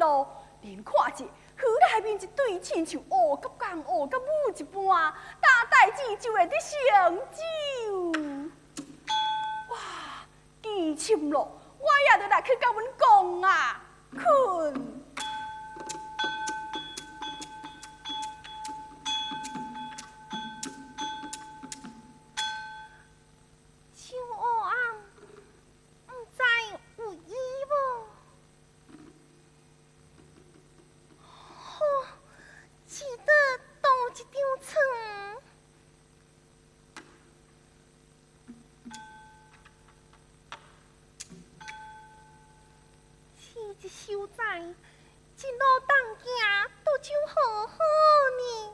路，连看者，河内面一对亲像乌甲公、乌甲母一般，大代志就会得成就。哇，记深咯，我也得来去甲阮讲啊，困。 像黑暗，不知有意无？好，记得倒一张床。是一所在，一路当行，都就好好呢。